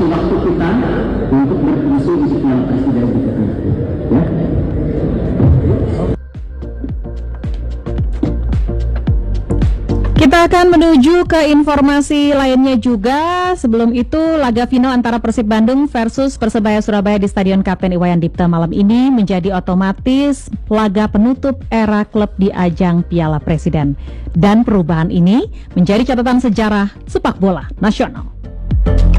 waktu kita untuk berdiskusi di Piala Presiden berikutnya. Ya. Kita akan menuju ke informasi lainnya juga. Sebelum itu, laga final antara Persib Bandung versus Persebaya Surabaya di Stadion Kapten Iwayan Dipta malam ini menjadi otomatis laga penutup era klub di ajang Piala Presiden. Dan perubahan ini menjadi catatan sejarah sepak bola nasional.